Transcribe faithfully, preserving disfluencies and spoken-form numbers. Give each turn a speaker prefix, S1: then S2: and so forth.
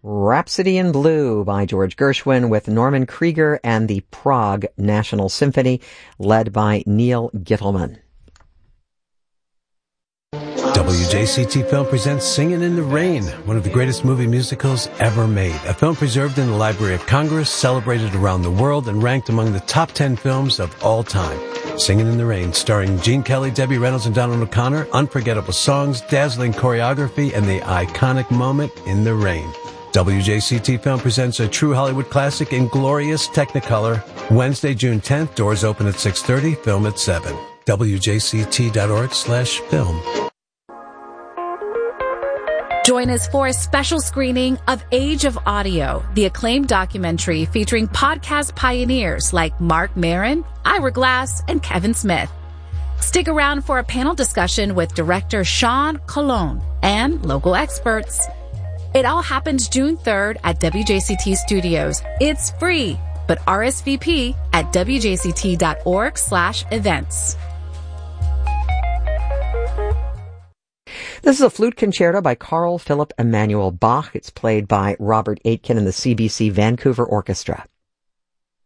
S1: Rhapsody in Blue by George Gershwin with Norman Krieger and the Prague National Symphony, led by Neil Gittelman.
S2: W J C T Film presents Singin' in the Rain, one of the greatest movie musicals ever made. A film preserved in the Library of Congress, celebrated around the world, and ranked among the top ten films of all time. Singin' in the Rain, starring Gene Kelly, Debbie Reynolds, and Donald O'Connor. Unforgettable songs, dazzling choreography, and the iconic moment in the rain. W J C T Film presents a true Hollywood classic in glorious Technicolor. Wednesday, June tenth. Doors open at six thirty. Film at seven. W J C T dot org slash film.
S3: Join us for a special screening of Age of Audio, the acclaimed documentary featuring podcast pioneers like Mark Maron, Ira Glass, and Kevin Smith. Stick around for a panel discussion with director Sean Colon and local experts. It all happens June third at W J C T Studios. It's free, but R S V P at W J C T dot org slash events.
S1: This is a flute concerto by Carl Philipp Emanuel Bach. It's played by Robert Aitken and the C B C Vancouver Orchestra.